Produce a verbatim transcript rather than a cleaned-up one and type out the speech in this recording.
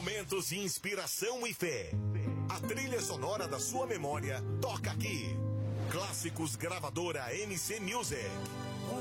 Momentos de inspiração e fé. A trilha sonora da sua memória toca aqui. Clássicos Gravadora M C Music.